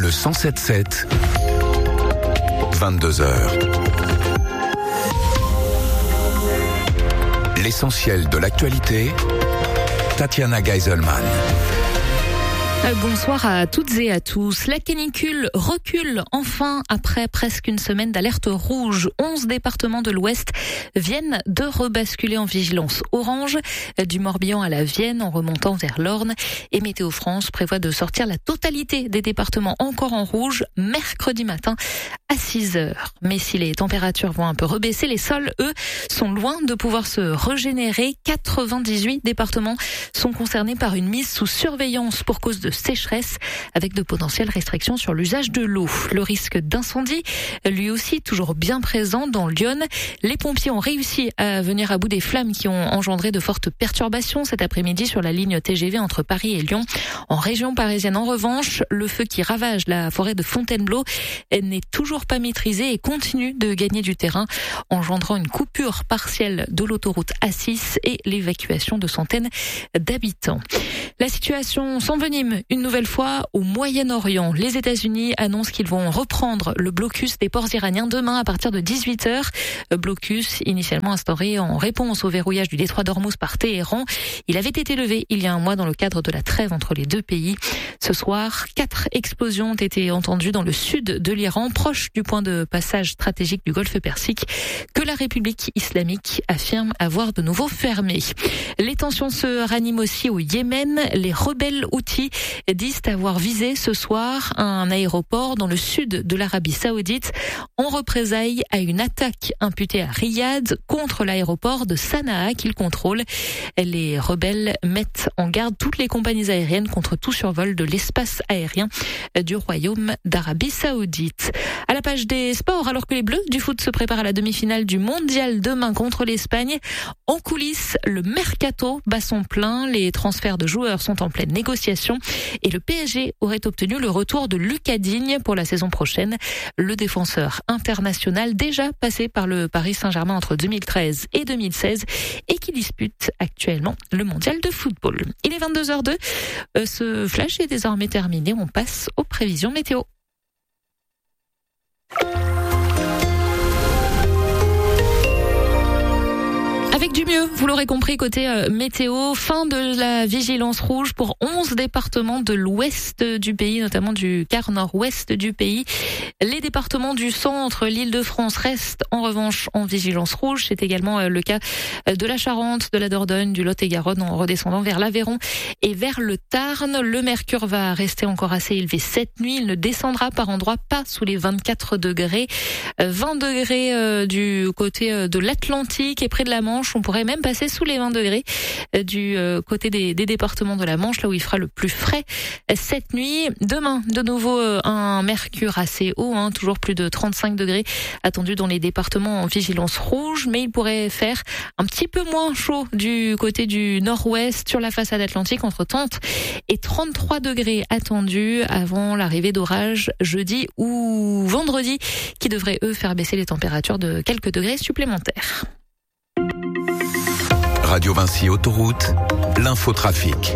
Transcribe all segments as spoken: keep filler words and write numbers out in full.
Le cent sept sept, vingt-deux heures. L'essentiel de l'actualité, Tatiana Geiselman. Bonsoir à toutes et à tous. La canicule recule enfin après presque une semaine d'alerte rouge. onze départements de l'Ouest viennent de rebasculer en vigilance orange, du Morbihan à la Vienne en remontant vers l'Orne. Et Météo France prévoit de sortir la totalité des départements encore en rouge mercredi matin à six heures. Mais si les températures vont un peu rebaisser, les sols, eux, sont loin de pouvoir se régénérer. quatre-vingt-dix-huit départements sont concernés par une mise sous surveillance pour cause de sécheresse, avec de potentielles restrictions sur l'usage de l'eau. Le risque d'incendie, lui aussi, toujours bien présent dans l'Yonne. Les pompiers ont réussi à venir à bout des flammes qui ont engendré de fortes perturbations cet après-midi sur la ligne T G V entre Paris et Lyon. En région parisienne, en revanche, le feu qui ravage la forêt de Fontainebleau n'est toujours pas maîtrisé et continue de gagner du terrain, engendrant une coupure partielle de l'autoroute A six et l'évacuation de centaines d'habitants. La situation s'envenime une nouvelle fois au Moyen-Orient. Les États-Unis annoncent qu'ils vont reprendre le blocus des ports iraniens demain à partir de dix-huit heures. Blocus initialement instauré en réponse au verrouillage du détroit d'Ormuz par Téhéran. Il avait été levé il y a un mois dans le cadre de la trêve entre les deux pays. Ce soir, quatre explosions ont été entendues dans le sud de l'Iran, proche du point de passage stratégique du Golfe Persique, que la République islamique affirme avoir de nouveau fermé. Les tensions se raniment aussi au Yémen. Les rebelles houthis disent avoir visé ce soir un aéroport dans le sud de l'Arabie Saoudite en représailles à une attaque imputée à Riyad contre l'aéroport de Sanaa qu'ils contrôlent. Les rebelles mettent en garde toutes les compagnies aériennes contre tout survol de l'espace aérien du Royaume d'Arabie Saoudite. À la page des sports, alors que les Bleus du foot se préparent à la demi-finale du Mondial demain contre l'Espagne, en coulisses, le mercato bat son plein. Les transferts de joueurs sont en pleine négociation et le P S G aurait obtenu le retour de Lucas Digne pour la saison prochaine. Le défenseur international déjà passé par le Paris Saint-Germain entre deux mille treize et deux mille seize et qui dispute actuellement le Mondial de football. Il est vingt-deux heures deux. Euh, ce flash est désormais terminé. On passe aux prévisions météo. Avec du mieux, vous l'aurez compris, côté euh, météo, fin de la vigilance rouge pour onze départements de l'ouest du pays, notamment du quart nord-ouest du pays. Les départements du centre, l'Île-de-France, restent en revanche en vigilance rouge. C'est également euh, le cas euh, de la Charente, de la Dordogne, du Lot-et-Garonne en redescendant vers l'Aveyron et vers le Tarn. Le mercure va rester encore assez élevé cette nuit. Il ne descendra par endroits pas sous les vingt-quatre degrés. Euh, vingt degrés euh, du côté euh, de l'Atlantique et près de la Manche. On pourrait même passer sous les vingt degrés euh, du euh, côté des, des départements de la Manche, là où il fera le plus frais euh, cette nuit. Demain, de nouveau, euh, un mercure assez haut, hein, toujours plus de trente-cinq degrés attendu dans les départements en vigilance rouge, mais il pourrait faire un petit peu moins chaud du côté du nord-ouest sur la façade atlantique, entre trente et trente-trois degrés attendus avant l'arrivée d'orages jeudi ou vendredi, qui devraient, eux, faire baisser les températures de quelques degrés supplémentaires. Radio Vinci Autoroute, l'infotrafic.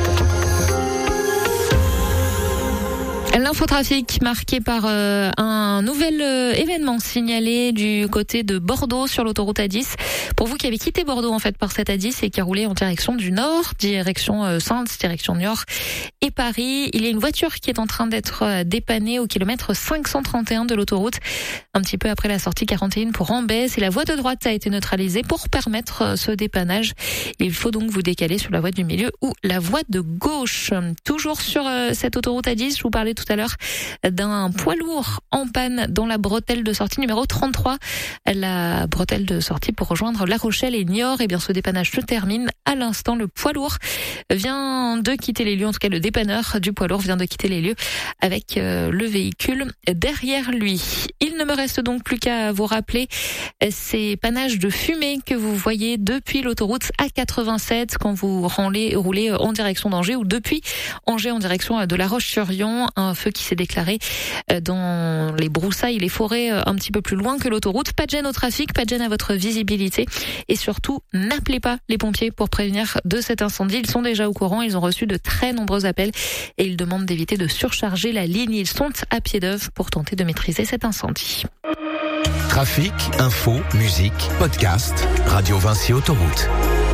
L'infotrafic marqué par euh, un nouvel euh, événement signalé du côté de Bordeaux sur l'autoroute A dix. Pour vous qui avez quitté Bordeaux en fait par cette A dix et qui a roulé en direction du nord, direction euh, Saintes, direction Niort et Paris, il y a une voiture qui est en train d'être euh, dépannée au kilomètre cinq cent trente et un de l'autoroute, un petit peu après la sortie quarante et un pour Ambès, et la voie de droite a été neutralisée pour permettre euh, ce dépannage. Il faut donc vous décaler sur la voie du milieu ou la voie de gauche. Toujours sur euh, cette autoroute A dix, je vous parlais tout à l'heure d'un poids lourd en panne dans la bretelle de sortie numéro trente-trois. La bretelle de sortie pour rejoindre La Rochelle et Niort. Et bien, ce dépannage se termine à l'instant. Le poids lourd vient de quitter les lieux. En tout cas, le dépanneur du poids lourd vient de quitter les lieux avec euh, le véhicule derrière lui. Il ne me reste donc plus qu'à vous rappeler ces panaches de fumée que vous voyez depuis l'autoroute A quatre-vingt-sept quand vous roulez, roulez en direction d'Angers ou depuis Angers en direction de La Roche-sur-Yon. Un un feu qui s'est déclaré dans les broussailles, les forêts un petit peu plus loin que l'autoroute. Pas de gêne au trafic, pas de gêne à votre visibilité et surtout n'appelez pas les pompiers pour prévenir de cet incendie. Ils sont déjà au courant, ils ont reçu de très nombreux appels et ils demandent d'éviter de surcharger la ligne. Ils sont à pied d'œuvre pour tenter de maîtriser cet incendie. Trafic, info, musique, podcast, Radio Vinci Autoroute.